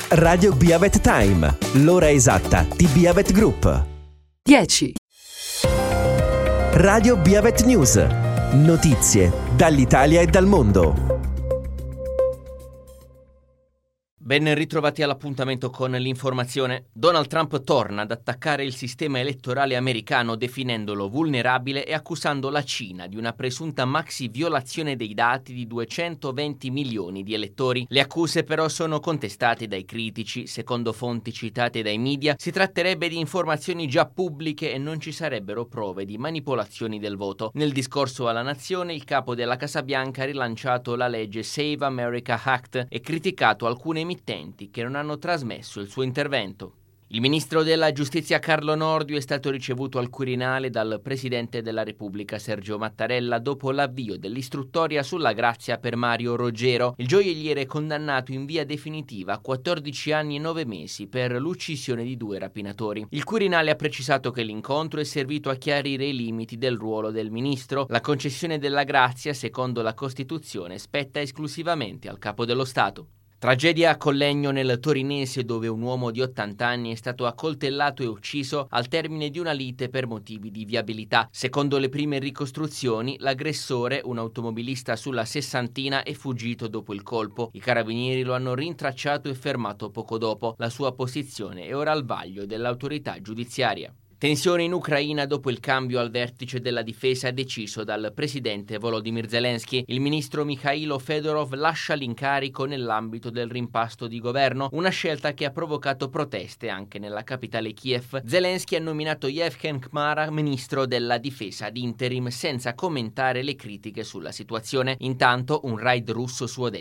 Radio Biavet Time, l'ora esatta di Biavet Group. 10. Radio Biavet News, notizie dall'Italia e dal mondo. Ben ritrovati all'appuntamento con l'informazione. Donald Trump torna ad attaccare il sistema elettorale americano definendolo vulnerabile e accusando la Cina di una presunta maxi violazione dei dati di 220 milioni di elettori. Le accuse però sono contestate dai critici. Secondo fonti citate dai media, si tratterebbe di informazioni già pubbliche e non ci sarebbero prove di manipolazioni del voto. Nel discorso alla nazione, il capo della Casa Bianca ha rilanciato la legge Save America Act e criticato alcune emittenti che non hanno trasmesso il suo intervento. Il ministro della Giustizia Carlo Nordio è stato ricevuto al Quirinale dal Presidente della Repubblica Sergio Mattarella dopo l'avvio dell'istruttoria sulla grazia per Mario Roggero, il gioielliere condannato in via definitiva a 14 anni e 9 mesi per l'uccisione di 2 rapinatori. Il Quirinale ha precisato che l'incontro è servito a chiarire i limiti del ruolo del ministro. La concessione della grazia, secondo la Costituzione, spetta esclusivamente al Capo dello Stato. Tragedia a Collegno nel Torinese, dove un uomo di 80 anni è stato accoltellato e ucciso al termine di una lite per motivi di viabilità. Secondo le prime ricostruzioni, l'aggressore, un automobilista sulla sessantina, è fuggito dopo il colpo. I carabinieri lo hanno rintracciato e fermato poco dopo. La sua posizione è ora al vaglio dell'autorità giudiziaria. Tensione in Ucraina dopo il cambio al vertice della difesa deciso dal presidente Volodymyr Zelensky. Il ministro Mikhailo Fedorov lascia l'incarico nell'ambito del rimpasto di governo, una scelta che ha provocato proteste anche nella capitale Kiev. Zelensky ha nominato Yevhen Kmara ministro della difesa ad interim senza commentare le critiche sulla situazione. Intanto un raid russo su Odessa